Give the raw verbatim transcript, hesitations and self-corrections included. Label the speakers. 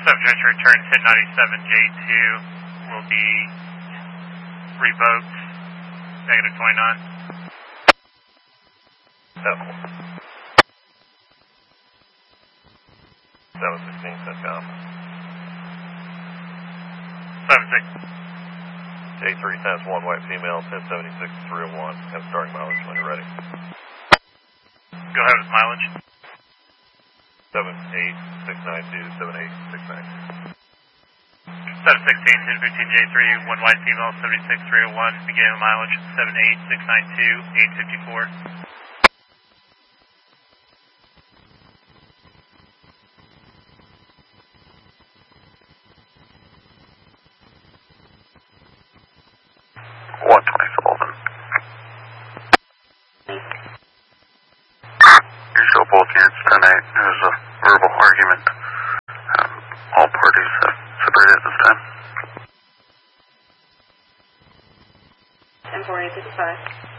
Speaker 1: Subject return ten ninety-seven J two will be revoked, negative twenty-nine.
Speaker 2: seven. seven sixteen, CENTCOM.
Speaker 1: seven six.
Speaker 2: J three times one white female, ten seventy-six to three oh one. Have starting mileage when you're ready.
Speaker 1: Go ahead with mileage.
Speaker 2: seven eight six nine two, seven eight six nine two.
Speaker 1: seven sixteen, ten fifteen J three, one white female, seventy-six three oh one, beginning mileage, seven eight six nine two, eight fifty-four.
Speaker 3: one twenty Sullivan. You show both units ten eight. There was a verbal argument. Um, all parties have separated at this time.
Speaker 4: ten forty fifty-five.